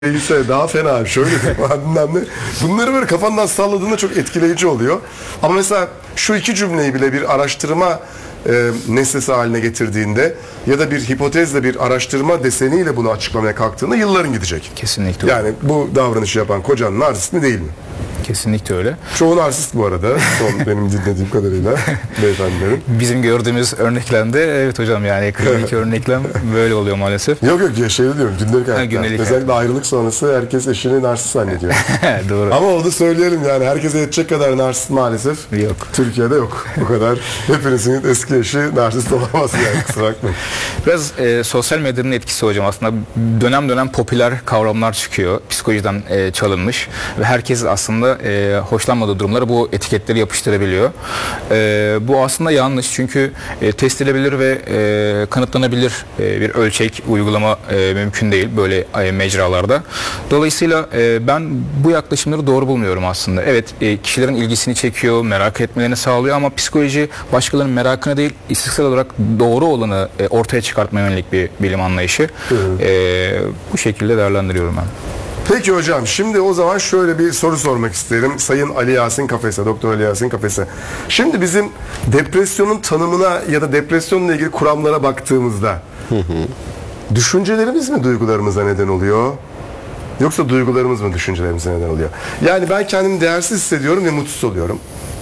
ise daha fena şöyle bilmem ne. Bunları böyle kafandan salladığında çok etkileyici oluyor. Ama mesela şu iki cümleyi bile bir araştırma nesnesi haline getirdiğinde ya da bir hipotezle bir araştırma deseniyle bunu açıklamaya kalktığında yılların gidecek. Kesinlikle. Yani bu davranışı yapan kocan narsist mi değil mi? Kesinlikle öyle. Çoğu narsist bu arada. Son benim dinlediğim kadarıyla beyefendilerin. Bizim gördüğümüz örneklerde evet hocam, yani klinik örneklem böyle oluyor maalesef. Yok şey diyorum, gündelik hayatta. Gündelik özellikle ayrılık sonrası herkes eşini narsist zannediyor. Doğru. Ama onu söyleyelim, yani herkese yetecek kadar narsist maalesef Yok. Türkiye'de yok. Bu kadar hepinizin eski eşi narsist olamaz yani, kusura bakmayın. Biraz sosyal medyanın etkisi hocam, aslında dönem dönem popüler kavramlar çıkıyor. Psikolojiden çalınmış ve herkes aslında hoşlanmadığı durumlara bu etiketleri yapıştırabiliyor. Bu aslında yanlış, çünkü test edilebilir ve kanıtlanabilir bir ölçek, uygulama mümkün değil böyle mecralarda. Dolayısıyla ben bu yaklaşımları doğru bulmuyorum aslında. Evet, kişilerin ilgisini çekiyor, merak etmelerini sağlıyor ama psikoloji başkalarının merakını değil, istiksel olarak doğru olanı ortaya çıkartmaya yönelik bir bilim anlayışı. Bu şekilde değerlendiriyorum ben. Peki hocam, şimdi o zaman şöyle bir soru sormak isterim Sayın Ali Yasin Kafes'e, Doktor Ali Yasin Kafes'e. Şimdi bizim depresyonun tanımına ya da depresyonla ilgili kuramlara baktığımızda düşüncelerimiz mi duygularımıza neden oluyor? Yoksa duygularımız mı düşüncelerimize neden oluyor? Yani ben kendimi değersiz hissediyorum ve mutsuz oluyorum.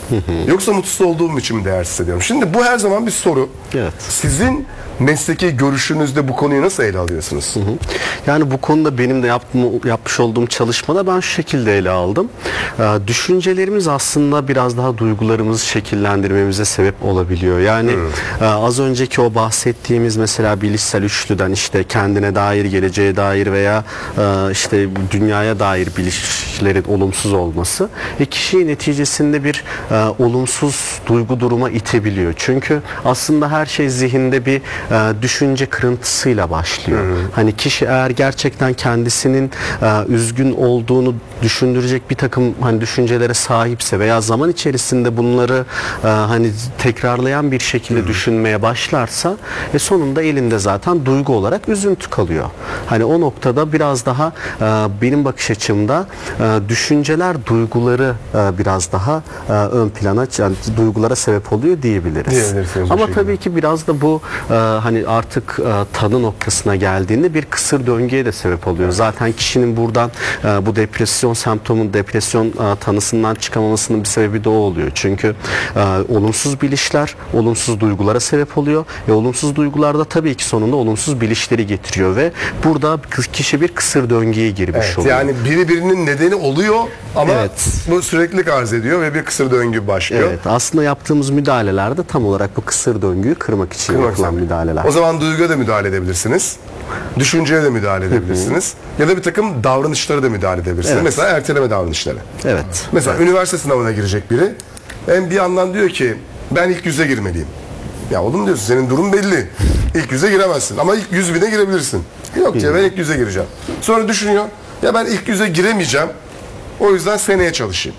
Yoksa mutsuz olduğum için mi değersiz hissediyorum? Şimdi bu her zaman bir soru. Evet. Sizin mesleki görüşünüzde bu konuyu nasıl ele alıyorsunuz? Yani bu konuda benim de yapmış olduğum çalışmada ben şu şekilde ele aldım. Düşüncelerimiz aslında biraz daha duygularımızı şekillendirmemize sebep olabiliyor. Yani az önceki o bahsettiğimiz mesela bilişsel üçlüden, işte kendine dair, geleceğe dair veya işte dünyaya dair bilişlerin olumsuz olması kişiyi neticesinde bir olumsuz duygu duruma itebiliyor. Çünkü aslında her şey zihinde bir düşünce kırıntısıyla başlıyor. Hani kişi eğer gerçekten kendisinin üzgün olduğunu düşündürecek bir takım hani düşüncelere sahipse veya zaman içerisinde bunları hani tekrarlayan bir şekilde düşünmeye başlarsa sonunda elinde zaten duygu olarak üzüntü kalıyor. Hani o noktada biraz daha benim bakış açımda düşünceler duyguları biraz daha ön plana, yani duygulara sebep oluyor diyebiliriz. Ama tabii ki biraz da bu hani artık tanı noktasına geldiğinde bir kısır döngüye de sebep oluyor. Zaten kişinin buradan bu depresyon semptomun, depresyon tanısından çıkamamasının bir sebebi de o oluyor. Çünkü olumsuz bilişler olumsuz duygulara sebep oluyor. Olumsuz duygular da tabii ki sonunda olumsuz bilişleri getiriyor ve burada kişi bir kısır döngüye girmiş oluyor. Yani birinin nedeni oluyor ama bu süreklilik arz ediyor ve bir kısır döngü başlıyor. Evet, aslında yaptığımız müdahalelerde tam olarak bu kısır döngüyü kırmak için yapılan müdahaleler. O zaman duyguya da müdahale edebilirsiniz. Düşünceye de müdahale edebilirsiniz. Ya da bir takım davranışlara da müdahale edebilirsiniz. Mesela erteleme davranışları. Evet. Mesela üniversite sınavına girecek biri. Bir yandan diyor ki ben ilk 100'e girmeliyim. Ya oğlum diyorsun, senin durum belli. İlk 100'e giremezsin ama ilk 100.000'e girebilirsin. Yok diyor, ben ilk 100'e gireceğim. Sonra düşünüyor, ya ben ilk 100'e giremeyeceğim. O yüzden seneye çalışayım.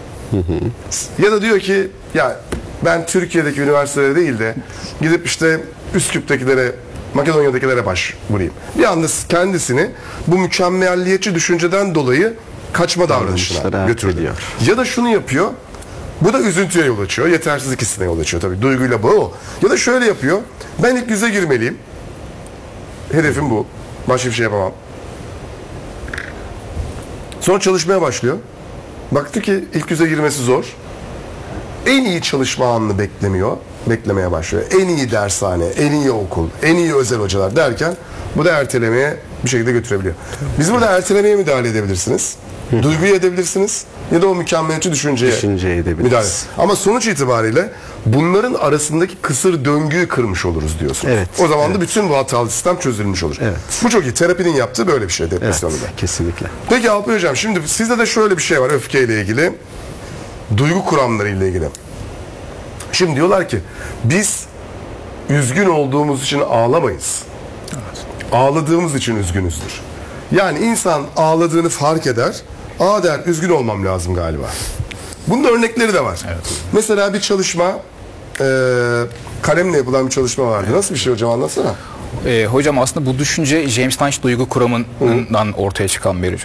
Ya da diyor ki ya ben Türkiye'deki üniversitelere değil de gidip işte Üsküp'tekilere, Makedonya'dakilere başvurayım. Bir anda kendisini bu mükemmelliyetçi düşünceden dolayı kaçma davranışına götürüyor. Ya da şunu yapıyor. Bu da üzüntüye yol açıyor. Yetersizlik hissine yol açıyor tabii. Duyguyla bu o. Ya da şöyle yapıyor. Ben ilk 100'e girmeliyim. Hedefim bu. Başka bir şey yapamam. Sonra çalışmaya başlıyor. Baktı ki ilk 100'e girmesi zor. En iyi çalışma anını beklemeye başlıyor. En iyi dershane, en iyi okul, en iyi özel hocalar derken bu da ertelemeye bir şekilde götürebiliyor. Biz burada ertelemeye müdahale edebilirsiniz. Duyguyu edebilirsiniz ya da o mükemmeliyetçi düşünceye edebiliriz. müdahale. Ama sonuç itibariyle bunların arasındaki kısır döngüyü kırmış oluruz diyorsunuz. Evet. O zaman da bütün bu hatalı sistem çözülmüş olur. Evet. Bu çok iyi. Terapinin yaptığı böyle bir şey depresyonda. Evet, kesinlikle. Peki Alpay Hocam, şimdi sizde de şöyle bir şey var öfkeyle ilgili. Duygu kuramları ile ilgili. Şimdi diyorlar ki biz üzgün olduğumuz için ağlamayız. Ağladığımız için üzgünüzdür. Yani insan ağladığını fark eder. Der, üzgün olmam lazım galiba. Bunun örnekleri de var. Evet. Mesela bir çalışma, kalemle yapılan bir çalışma vardı. Nasıl bir şey hocam, anlatsana. Hocam aslında bu düşünce James Lange duygu kuramından ortaya çıkan bir